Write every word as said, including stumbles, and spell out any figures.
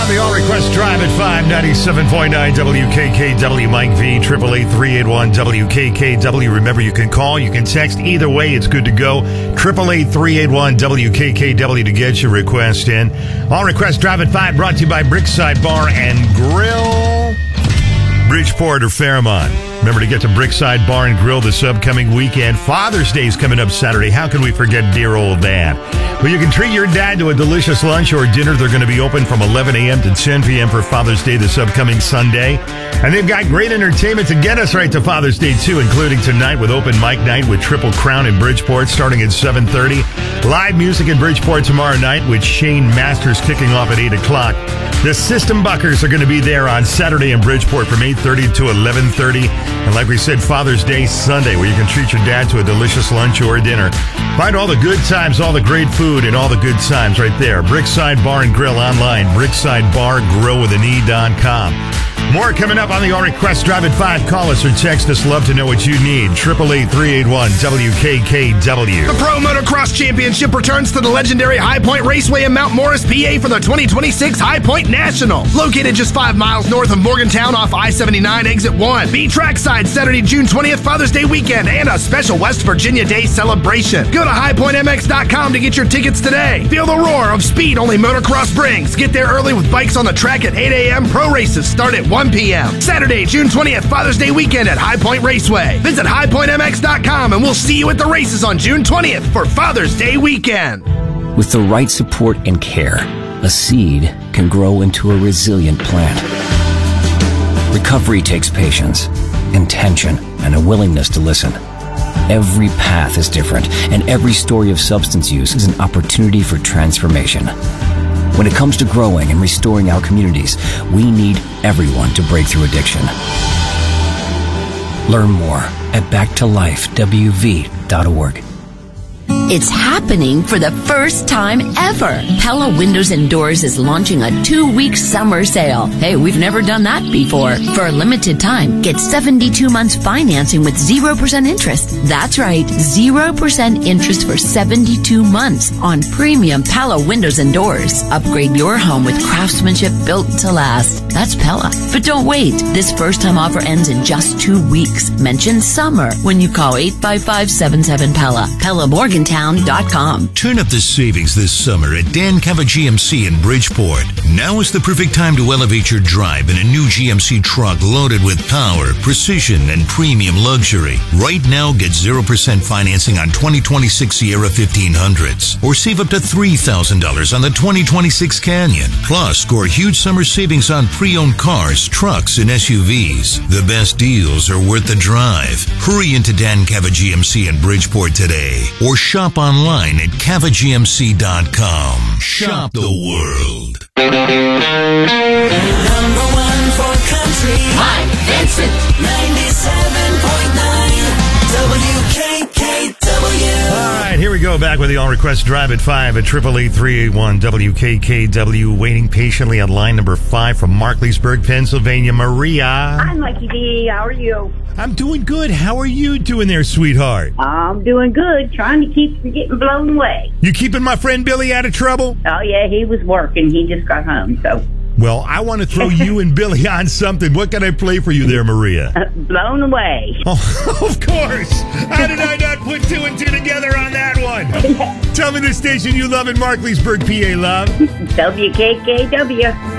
the All Request Drive at five ninety-seven point nine W K K W. Mike V, eight eight eight, three eight one, W K K W. Remember, you can call, you can text. Either way, it's good to go. eight eight eight, three eight one, W K K W to get your request in. All Request Drive at five brought to you by Brickside Bar and Grill, Bridgeport or Fairmont. Remember to get to Brickside Bar and Grill this upcoming weekend. Father's Day is coming up Saturday. How can we forget dear old dad? Well, you can treat your dad to a delicious lunch or dinner. They're going to be open from eleven a.m. to ten p.m. for Father's Day this upcoming Sunday. And they've got great entertainment to get us right to Father's Day, too, including tonight with Open Mic Night with Triple Crown in Bridgeport starting at seven thirty. Live music in Bridgeport tomorrow night with Shane Masters kicking off at eight o'clock. The System Buckers are going to be there on Saturday in Bridgeport from eight thirty to eleven thirty. And like we said, Father's Day Sunday, where you can treat your dad to a delicious lunch or dinner. Find all the good times, all the great food, and all the good times right there. Brickside Bar and Grill online. Brickside Bar Grill with an E dot com. More coming up on the All Request Drive at five. Call us or text us. Love to know what you need. eight eight eight, three eight one, W K K W. The Pro Motocross Championship returns to the legendary High Point Raceway in Mount Morris, P A for the twenty twenty-six High Point National. Located just five miles north of Morgantown off I seventy-nine Exit one. Be trackside Saturday, June twentieth, Father's Day weekend, and a special West Virginia Day celebration. Go to high point m x dot com to get your tickets today. Feel the roar of speed only motocross brings. Get there early with bikes on the track at eight a.m. Pro races start at one p.m. Saturday, June twentieth, Father's Day weekend at High Point Raceway. Visit high point m x dot com and we'll see you at the races on June twentieth for Father's Day weekend. With the right support and care, a seed can grow into a resilient plant. Recovery takes patience, intention, and a willingness to listen. Every path is different, and every story of substance use is an opportunity for transformation. When it comes to growing and restoring our communities, we need everyone to break through addiction. Learn more at back to life w v dot org. It's happening for the first time ever. Pella Windows and Doors is launching a two-week summer sale. Hey, we've never done that before. For a limited time, get seventy-two months financing with zero percent interest. That's right, zero percent interest for seventy-two months on premium Pella Windows and Doors. Upgrade your home with craftsmanship built to last. That's Pella. But don't wait. This first-time offer ends in just two weeks. Mention summer when you call eight five five, seven seven, Pella. Pella Morgantown dot com. Turn up the savings this summer at Dan Cava G M C in Bridgeport. Now is the perfect time to elevate your drive in a new G M C truck loaded with power, precision, and premium luxury. Right now, get zero percent financing on twenty twenty-six Sierra fifteen hundreds or save up to three thousand dollars on the twenty twenty-six Canyon. Plus, score huge summer savings on pre-owned cars, trucks, and S U Vs. The best deals are worth the drive. Hurry into Dan Cava G M C in Bridgeport today or shop online at cava g m c dot com. Shop the world. Number one for country. Mike Vincent. ninety-seven point nine W K K W. All right, here we go. Back with the All Request Drive at five at eight eight eight, three eight one, W K K W. Waiting patiently on line number five from Markleysburg, Pennsylvania, Maria. Hi, Mikey D. How are you? I'm doing good. How are you doing there, sweetheart? I'm doing good. Trying to keep from getting blown away. You keeping my friend Billy out of trouble? Oh, yeah, he was working. He just got home, so... Well, I want to throw you and Billy on something. What can I play for you there, Maria? Uh, blown away. Oh, of course. How did I not put two and two together on that one? Tell me the station you love in Markleysburg, P A, love. W K K W.